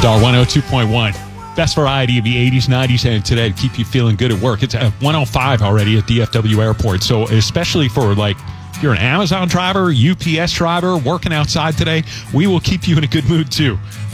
Star 102.1. Best variety of the 80s, 90s, and today to keep you feeling good at work. It's at 105 already at DFW Airport. So especially for like, if you're an Amazon driver, UPS driver, working outside today, we will keep you in a good mood too.